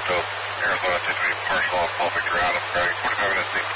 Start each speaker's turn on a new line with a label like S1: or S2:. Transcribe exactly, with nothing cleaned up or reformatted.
S1: Delta, Arizona, ten twenty, partial on Paul Victor Adam, bearing forty-five minutes,